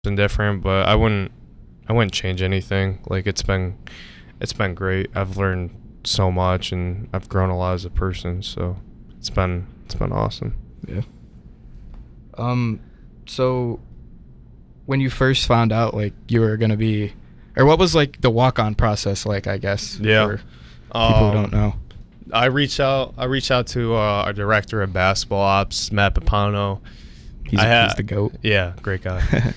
been different, but I wouldn't change anything. Like it's been great. I've learned so much and I've grown a lot as a person, so it's been awesome. Yeah. So when you first found out like you were gonna be, or what was like the walk-on process like? I guess. Yeah. For people who don't know. I reached out to our director of basketball ops, Matt Papano. He's the GOAT. Yeah, great guy.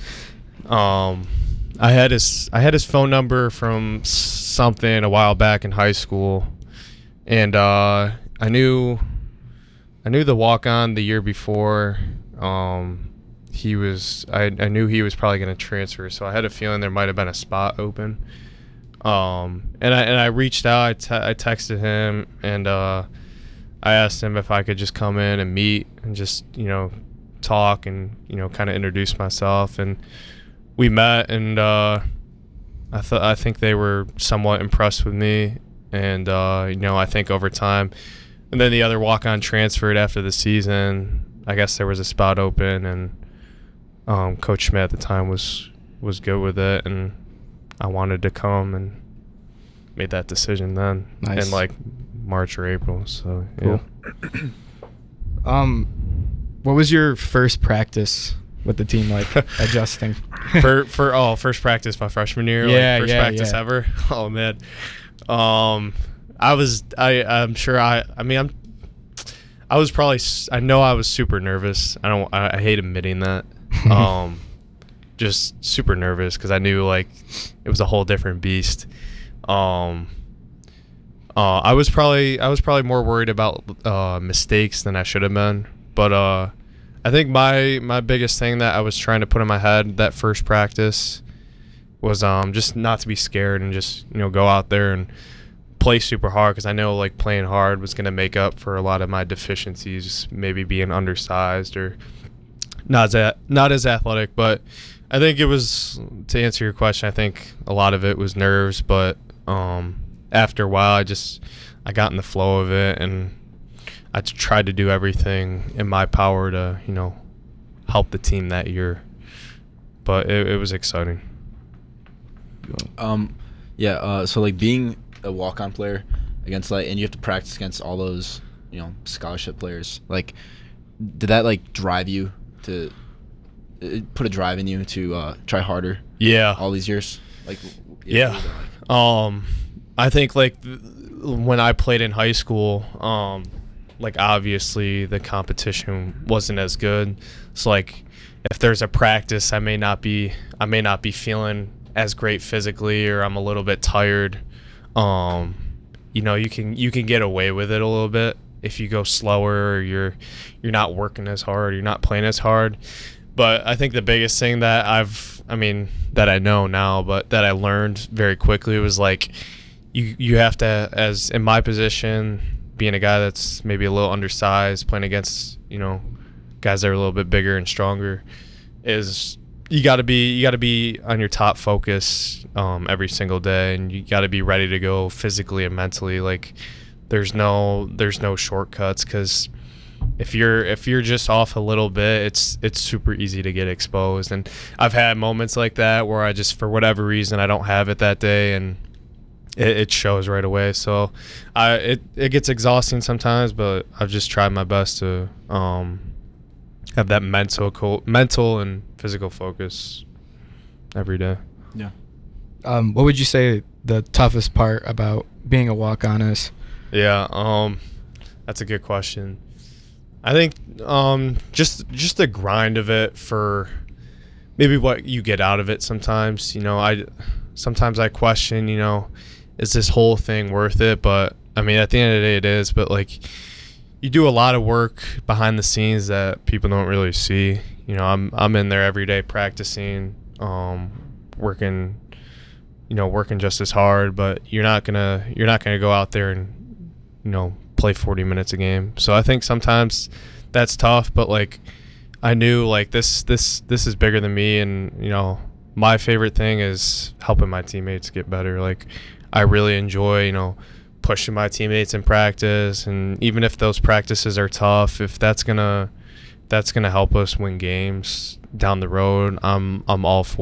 I had his phone number from something a while back in high school, and I knew the walk on the year before. I knew he was probably going to transfer, so I had a feeling there might have been a spot open. And I reached out. I texted him, and I asked him if I could just come in and meet and just talk and kind of introduce myself. And we met, and I think they were somewhat impressed with me, and I think over time, and then the other walk-on transferred after the season. I guess there was a spot open, and Coach Schmidt at the time was good with it, and I wanted to come, and made that decision then. Nice. In like March or April. So yeah. Cool. What was your first practice with the team like? Adjusting. First practice my freshman year. Yeah, first practice ever. Oh man. I know I was super nervous. I hate admitting that. Just super nervous because I knew like it was a whole different beast. I was probably more worried about mistakes than I should have been. But I think my biggest thing that I was trying to put in my head that first practice was just not to be scared and just go out there and play super hard, because I know like playing hard was going to make up for a lot of my deficiencies, maybe being undersized or not as athletic. But I think it was, to answer your question, I think a lot of it was nerves, but after a while I got in the flow of it, and I tried to do everything in my power to help the team that year. But it was exciting. So like being a walk-on player against and you have to practice against all those scholarship players, like did that like drive you to put a drive in you to try harder? Yeah. All these years, like yeah. I think like when I played in high school, like obviously the competition wasn't as good. So like if there's a practice, I may not be feeling as great physically, or I'm a little bit tired. You can get away with it a little bit if you go slower, or you're not working as hard, you're not playing as hard. But I think the biggest thing that that I know now, but that I learned very quickly, was like you have to, as in my position, being a guy that's maybe a little undersized, playing against guys that are a little bit bigger and stronger, is you got to be on your top focus every single day, and you got to be ready to go physically and mentally. Like there's no shortcuts, because if you're just off a little bit, it's super easy to get exposed. And I've had moments like that where I just, for whatever reason, I don't have it that day, and it shows right away. So it gets exhausting sometimes, but I've just tried my best to have that mental and physical focus every day. Yeah. What would you say the toughest part about being a walk-on is? Yeah, that's a good question. I think just the grind of it, for maybe what you get out of it sometimes. Sometimes I question, is this whole thing worth it? But I mean, at the end of the day, it is. But like, you do a lot of work behind the scenes that people don't really see. I'm in there every day practicing, working just as hard. But you're not gonna go out there and play 40 minutes a game. So I think sometimes that's tough. But like, I knew like this is bigger than me, and my favorite thing is helping my teammates get better. Like, I really enjoy pushing my teammates in practice, and even if those practices are tough, if that's gonna help us win games, down the road, I'm all for